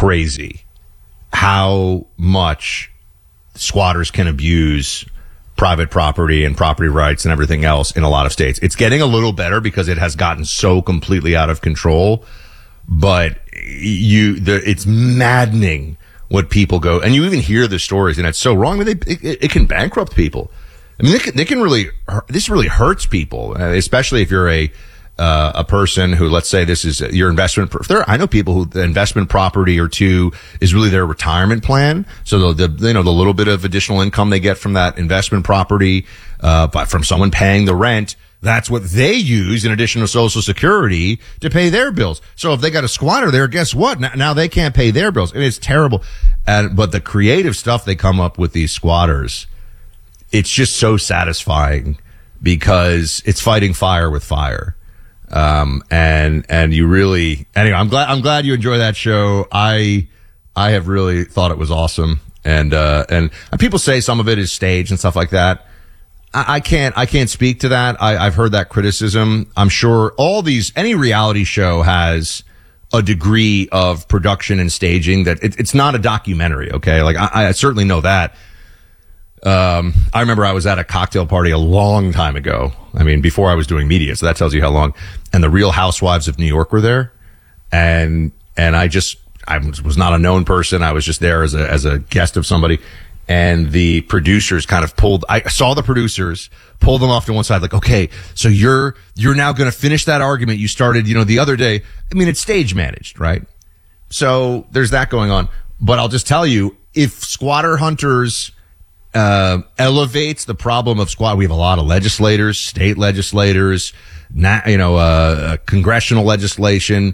crazy how much squatters can abuse private property and property rights and everything else in a lot of states. It's getting a little better because it has gotten so completely out of control, but it's maddening what people go, and you even hear the stories, and it's so wrong. I mean, it can bankrupt people. I mean, they can really, this really hurts people, especially if you're a person who, let's say this is your investment. I know people who the investment property or two is really their retirement plan. So the little bit of additional income they get from that investment property, but from someone paying the rent, that's what they use in addition to Social Security to pay their bills. So if they got a squatter there, guess what? Now they can't pay their bills. And it's terrible. But the creative stuff they come up with, these squatters, it's just so satisfying because it's fighting fire with fire. And you really, anyway, I'm glad you enjoy that show. I have really thought it was awesome. And people say some of it is staged and stuff like that. I can't speak to that. I've heard that criticism. I'm sure any reality show has a degree of production and staging that it's not a documentary. Okay. Like I certainly know that. I remember I was at a cocktail party a long time ago. I mean, before I was doing media. So that tells you how long. And the Real Housewives of New York were there. And I was not a known person. I was just there as a guest of somebody. And the producers kind of I saw the producers pull them off to one side, like, okay, so you're now going to finish that argument you started, the other day. I mean, it's stage managed, right? So there's that going on. But I'll just tell you, if Squatter Hunters elevates the problem of squat, we have a lot of legislators, state legislators, congressional legislators.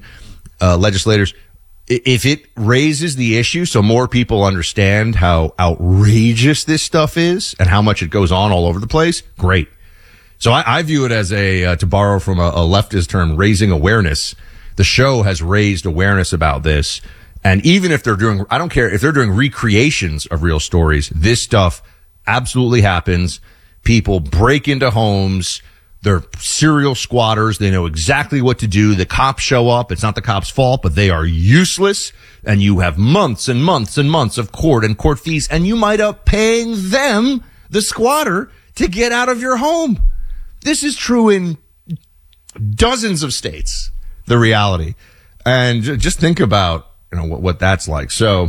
If it raises the issue so more people understand how outrageous this stuff is and how much it goes on all over the place, great. So I view it as to borrow from a leftist term, raising awareness. The show has raised awareness about this. And even if I don't care if they're doing recreations of real stories, this stuff absolutely happens. People break into homes. They're serial squatters. They know exactly what to do. The cops show up. It's not the cops' fault, but they are useless. And you have months and months and months of court and court fees. And you might up paying them, the squatter, to get out of your home. This is true in dozens of states, the reality. And just think about, what that's like. So,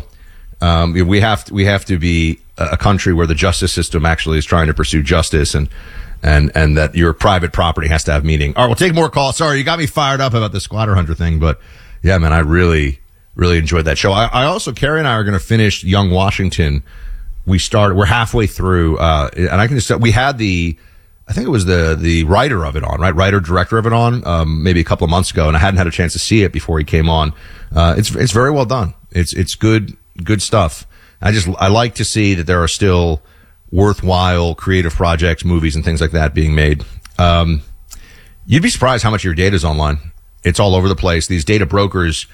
we have to be a country where the justice system actually is trying to pursue justice and that your private property has to have meaning. All right, we'll take more calls. Sorry, you got me fired up about the Squatter Hunter thing, but yeah, man, I really, really enjoyed that show. I also, Carrie and I are going to finish Young Washington. We're halfway through, and I can just say, we had I think it was the writer of it on, right? Writer, director of it on, maybe a couple of months ago, and I hadn't had a chance to see it before he came on. It's very well done. It's good stuff. I like to see that there are still worthwhile creative projects, movies, and things like that being made. You'd be surprised how much of your data is online. It's all over the place. These data brokers,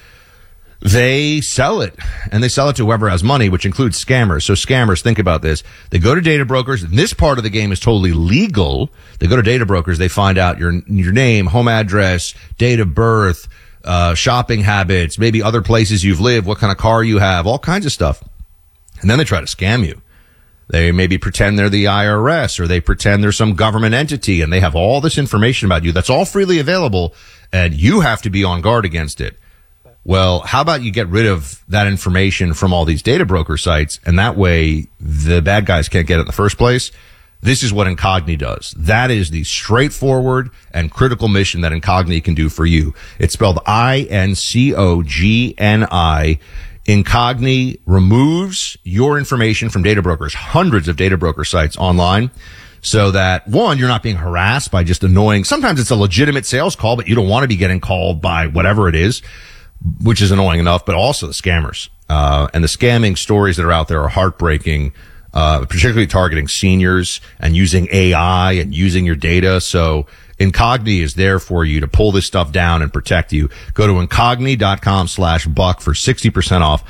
they sell it, and they sell it to whoever has money, which includes scammers. So scammers, think about this. They go to data brokers. This part of the game is totally legal. They go to data brokers. They find out your name, home address, date of birth, shopping habits, maybe other places you've lived, what kind of car you have, all kinds of stuff. And then they try to scam you. They maybe pretend they're the IRS, or they pretend they're some government entity, and they have all this information about you that's all freely available, and you have to be on guard against it. Well, how about you get rid of that information from all these data broker sites, and that way the bad guys can't get it in the first place? This is what Incogni does. That is the straightforward and critical mission that Incogni can do for you. It's spelled INCOGNI. Incogni removes your information from data brokers, hundreds of data broker sites online, so that, one, you're not being harassed by just annoying. Sometimes it's a legitimate sales call, but you don't want to be getting called by whatever it is, which is annoying enough, but also the scammers. And the scamming stories that are out there are heartbreaking, particularly targeting seniors and using AI and using your data. So Incogni is there for you to pull this stuff down and protect you. Go to incogni.com/buck for 60% off.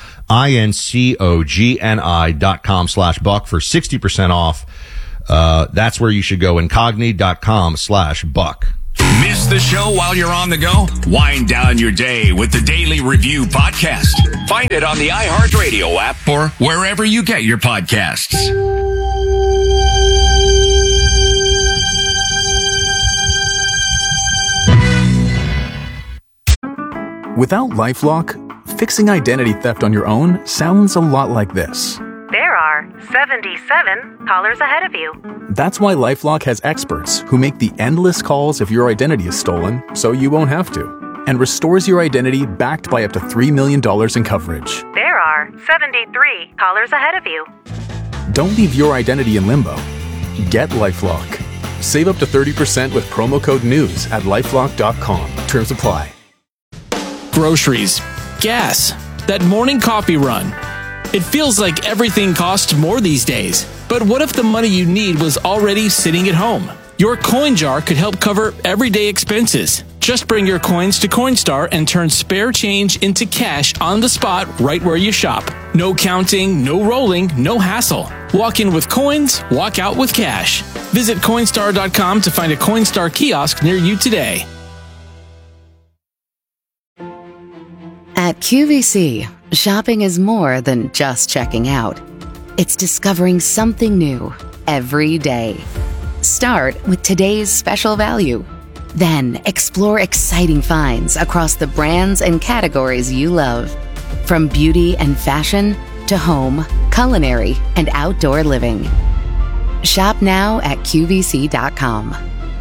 INCOGNI.com/buck for 60% off. That's where you should go. Incogni.com/buck. Miss the show while you're on the go? Wind down your day with the Daily Review Podcast. Find it on the iHeartRadio app or wherever you get your podcasts. Without LifeLock, fixing identity theft on your own sounds a lot like this. There are 77 callers ahead of you. That's why LifeLock has experts who make the endless calls if your identity is stolen, so you won't have to, and restores your identity backed by up to $3 million in coverage. There are 73 callers ahead of you. Don't leave your identity in limbo. Get LifeLock. Save up to 30% with promo code NEWS at LifeLock.com. Terms apply. Groceries, gas, that morning coffee run. It feels like everything costs more these days. But what if the money you need was already sitting at home? Your coin jar could help cover everyday expenses. Just bring your coins to Coinstar and turn spare change into cash on the spot right where you shop. No counting, no rolling, no hassle. Walk in with coins, walk out with cash. Visit Coinstar.com to find a Coinstar kiosk near you today. At QVC, shopping is more than just checking out. It's discovering something new every day. Start with today's special value. Then explore exciting finds across the brands and categories you love. From beauty and fashion to home, culinary, and outdoor living. Shop now at QVC.com.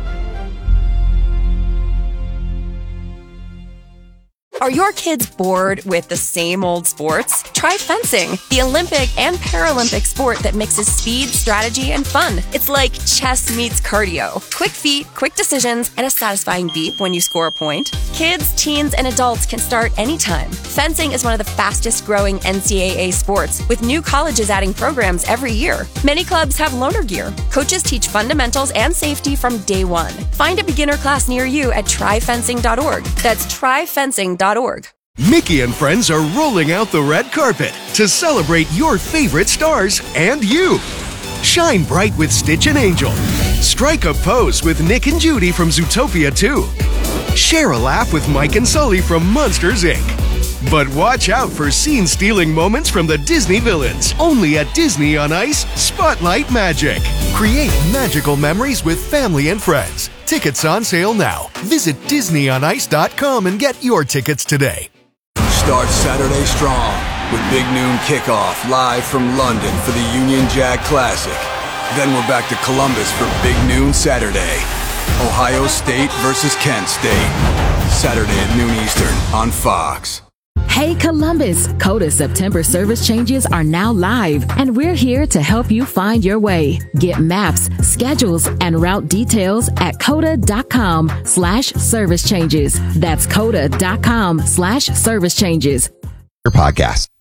Are your kids bored with the same old sports? Try fencing, the Olympic and Paralympic sport that mixes speed, strategy, and fun. It's like chess meets cardio. Quick feet, quick decisions, and a satisfying beep when you score a point. Kids, teens, and adults can start anytime. Fencing is one of the fastest growing NCAA sports, with new colleges adding programs every year. Many clubs have loaner gear. Coaches teach fundamentals and safety from day one. Find a beginner class near you at tryfencing.org. That's tryfencing.org. Mickey and friends are rolling out the red carpet to celebrate your favorite stars and you. Shine bright with Stitch and Angel. Strike a pose with Nick and Judy from Zootopia 2. Share a laugh with Mike and Sully from Monsters, Inc. But watch out for scene-stealing moments from the Disney villains. Only at Disney on Ice Spotlight Magic. Create magical memories with family and friends. Tickets on sale now. Visit DisneyOnIce.com and get your tickets today. Start Saturday strong with Big Noon Kickoff live from London for the Union Jack Classic. Then we're back to Columbus for Big Noon Saturday. Ohio State versus Kent State. Saturday at noon Eastern on Fox. Hey Columbus, Coda September service changes are now live, and we're here to help you find your way. Get maps, schedules, and route details at coda.com/service changes. That's coda.com/service changes. Your podcast.